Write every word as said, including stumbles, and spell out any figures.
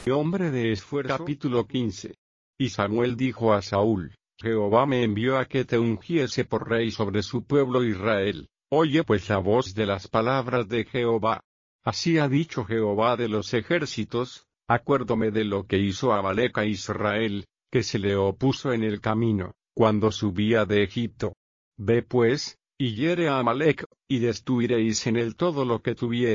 hombre de esfuerzo. Capítulo quince. Y Samuel dijo a Saúl: Jehová me envió a que te ungiese por rey sobre su pueblo Israel. Oye pues la voz de las palabras de Jehová. Así ha dicho Jehová de los ejércitos: acuérdome de lo que hizo Amalec a Israel, que se le opuso en el camino, cuando subía de Egipto. Ve pues, y hiere a Amalec, y destruiréis en él todo lo que tuviere.